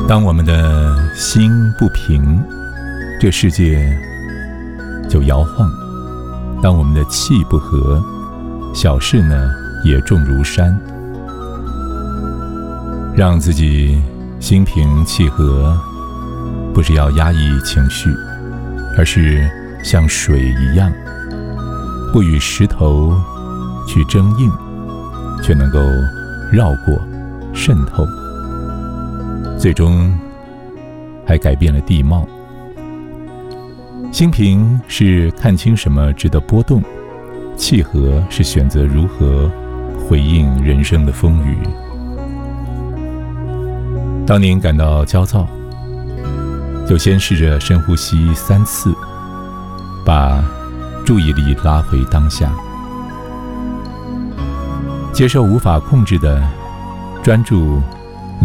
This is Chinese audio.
当我们的心不平，这世界就摇晃；当我们的气不和，小事呢也重如山。让自己心平气和，不是要压抑情绪，而是像水一样，不与石头去争硬，却能够绕过、渗透，最终还改变了地貌。心平是看清什么值得波动，气和是选择如何回应人生的风雨。当您感到焦躁，就先试着深呼吸3次，把注意力拉回当下，接受无法控制的，专注